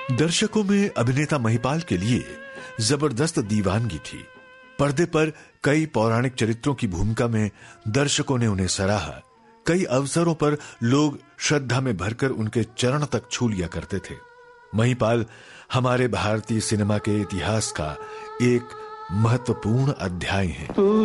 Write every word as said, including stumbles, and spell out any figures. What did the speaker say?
दर्शकों में अभिनेता महिपाल के लिए जबरदस्त दीवानगी थी। पर्दे पर कई पौराणिक चरित्रों की भूमिका में दर्शकों ने उन्हें सराहा। कई अवसरों पर लोग श्रद्धा में भरकर उनके चरण तक छू लिया करते थे। महिपाल हमारे भारतीय सिनेमा के इतिहास का एक महत्वपूर्ण अध्याय है।